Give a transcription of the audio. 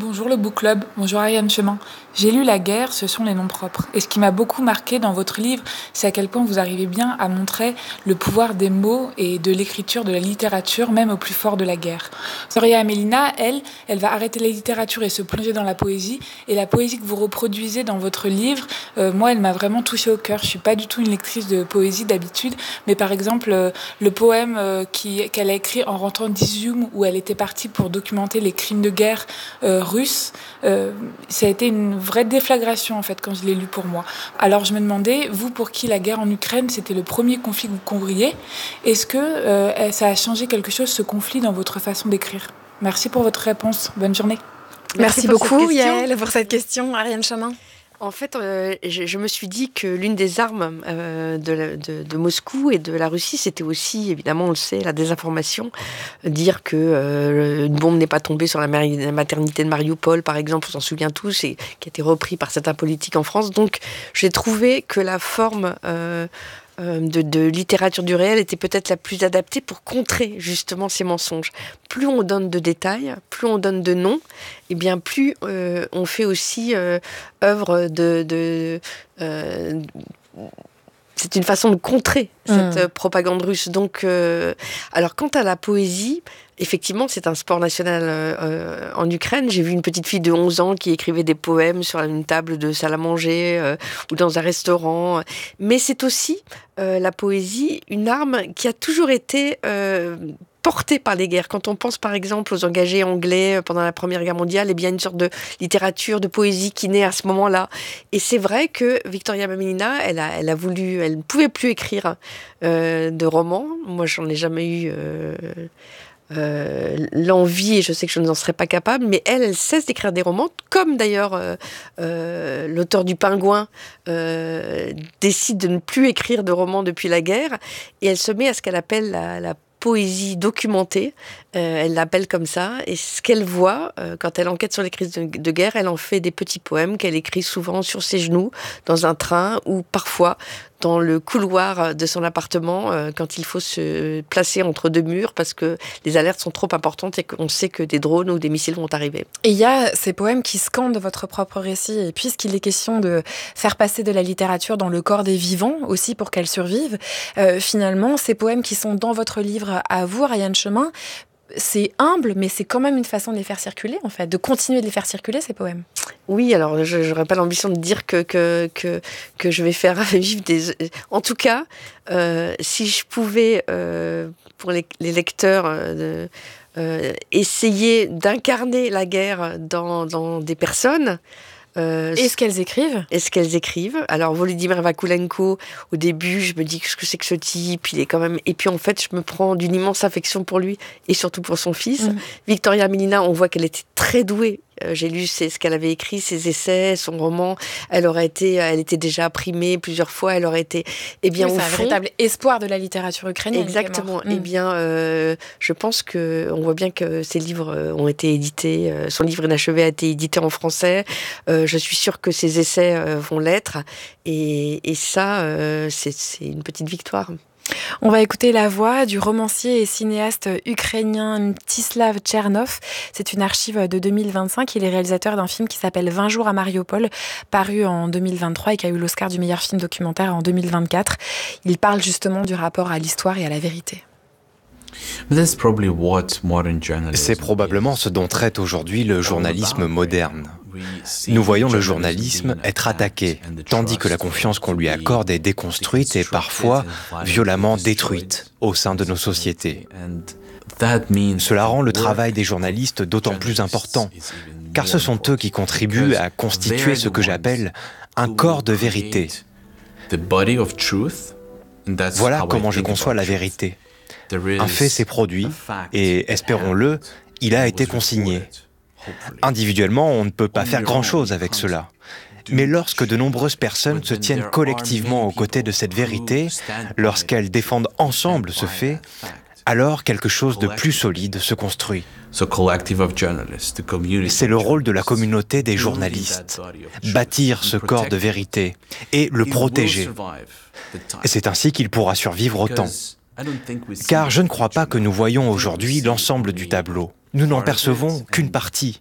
Bonjour le Book Club, bonjour Ariane Chemin. J'ai lu La guerre, ce sont les noms propres. Et ce qui m'a beaucoup marqué dans votre livre, c'est à quel point vous arrivez bien à montrer le pouvoir des mots et de l'écriture, de la littérature, même au plus fort de la guerre. Zoria Amelina, elle va arrêter la littérature et se plonger dans la poésie. Et la poésie que vous reproduisez dans votre livre, moi, elle m'a vraiment touchée au cœur. Je suis pas du tout une lectrice de poésie d'habitude, mais par exemple, le poème qu'elle a écrit en rentrant d'Izium, où elle était partie pour documenter les crimes de guerre russes, ça a été une vraie déflagration en fait quand je l'ai lu pour moi. Alors je me demandais, vous pour qui la guerre en Ukraine c'était le premier conflit que vous couvriez, est-ce que ça a changé quelque chose ce conflit dans votre façon d'écrire? Merci pour votre réponse, bonne journée. Merci beaucoup Yael pour cette question. Ariane Chemin. En fait, je me suis dit que l'une des armes de Moscou et de la Russie, c'était aussi, évidemment, on le sait, la désinformation. Dire que une bombe n'est pas tombée sur la maternité de Mariupol, par exemple, on s'en souvient tous, et qui a été repris par certains politiques en France. Donc, j'ai trouvé que la forme de littérature du réel était peut-être la plus adaptée pour contrer justement ces mensonges. Plus on donne de détails, plus on donne de noms, et bien plus on fait aussi œuvre c'est une façon de contrer cette propagande russe. Donc, alors quant à la poésie, effectivement, c'est un sport national en Ukraine. J'ai vu une petite fille de 11 ans qui écrivait des poèmes sur une table de salle à manger ou dans un restaurant. Mais c'est aussi, la poésie, une arme qui a toujours été portée par les guerres. Quand on pense par exemple aux engagés anglais pendant la Première Guerre mondiale, eh bien une sorte de littérature, de poésie qui naît à ce moment-là. Et c'est vrai que Victoria Amelina, elle ne pouvait plus écrire de romans. Moi, j'en ai jamais eu l'envie, et je sais que je n'en serais pas capable, mais elle cesse d'écrire des romans, comme d'ailleurs l'auteur du Pingouin décide de ne plus écrire de romans depuis la guerre, et elle se met à ce qu'elle appelle la poésie documentée, elle l'appelle comme ça, et ce qu'elle voit, quand elle enquête sur les crises de guerre, elle en fait des petits poèmes qu'elle écrit souvent sur ses genoux, dans un train, ou parfois dans le couloir de son appartement, quand il faut se placer entre deux murs, parce que les alertes sont trop importantes et qu'on sait que des drones ou des missiles vont arriver. Et il y a ces poèmes qui scandent votre propre récit, et puisqu'il est question de faire passer de la littérature dans le corps des vivants, aussi pour qu'elle survive, finalement, ces poèmes qui sont dans votre livre à vous, Ariane Chemin, c'est humble, mais c'est quand même une façon de les faire circuler, en fait, de continuer de les faire circuler, ces poèmes. Oui, alors je n'aurais pas l'ambition de dire que je vais faire vivre des... En tout cas, si je pouvais, pour les lecteurs, essayer d'incarner la guerre dans des personnes... Est-ce qu'elles écrivent ? Alors, Volodymyr Vakulenko, au début, je me dis qu'est-ce que c'est que ce type, il est quand même... Et puis, en fait, je me prends d'une immense affection pour lui, et surtout pour son fils. Victoria Amelina, on voit qu'elle était très douée. J'ai lu ce qu'elle avait écrit, ses essais, son roman. Elle était déjà primée plusieurs fois. Elle aurait été, c'est un véritable espoir de la littérature ukrainienne. Exactement. Eh bien, je pense que on voit bien que ses livres ont été édités. Son livre inachevé a été édité en français. Je suis sûre que ses essais vont l'être. Et ça, c'est une petite victoire. On va écouter la voix du romancier et cinéaste ukrainien Mstislav Tchernov. C'est une archive de 2025. Il est réalisateur d'un film qui s'appelle 20 jours à Mariupol, paru en 2023 et qui a eu l'Oscar du meilleur film documentaire en 2024. Il parle justement du rapport à l'histoire et à la vérité. C'est probablement ce dont traite aujourd'hui le journalisme moderne. Nous voyons le journalisme être attaqué, tandis que la confiance qu'on lui accorde est déconstruite et parfois violemment détruite au sein de nos sociétés. Cela rend le travail des journalistes d'autant plus important, car ce sont eux qui contribuent à constituer ce que j'appelle un corps de vérité. Voilà comment je conçois la vérité. Un fait s'est produit et, espérons-le, il a été consigné. Individuellement, on ne peut pas faire grand-chose avec cela. Mais lorsque de nombreuses personnes se tiennent collectivement aux côtés de cette vérité, lorsqu'elles défendent ensemble ce fait, alors quelque chose de plus solide se construit. C'est le rôle de la communauté des journalistes, bâtir ce corps de vérité et le protéger. Et c'est ainsi qu'il pourra survivre au temps. Car je ne crois pas que nous voyons aujourd'hui l'ensemble du tableau. Nous n'en percevons qu'une partie.